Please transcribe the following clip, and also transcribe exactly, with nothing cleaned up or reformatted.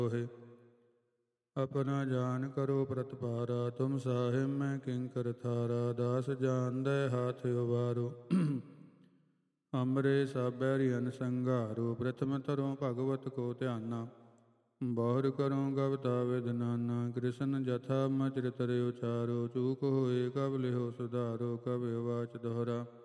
ਹੋਏ। ਆਪਣਾ ਜਾਨ ਕਰੋ ਪ੍ਰਤਪਾਰਾ, ਤੁਮ ਸਾਹਿਬ ਮੈਂ ਕਿੰਕਰ ਥਾਰਾ। ਦਾਸ ਜਾਣਦੈ ਹਾਥ ਉਬਾਰੋ, ਅੰਮ੍ਰੇ ਸਭ ਬੈਰੀਅਨ ਸੰਘਾਰੋ। ਪ੍ਰਥਮ ਧਰੋ ਭਗਵਤ ਕੋ ਧਿਆਨਾ, ਬਹੁਰ ਕਰੋ ਗਵਤਾ ਵਿਦ ਨਾਨਾ। ਕ੍ਰਿਸ਼ਨ ਜਥਾ ਮਚਰਿਤਰ ਉਚਾਰੋ, ਚੂਕ ਹੋਏ ਕਬ ਲਿਹੋ ਸੁਧਾਰੋ। ਕਬਿ ਵਾਚ ਦੋਹਰਾ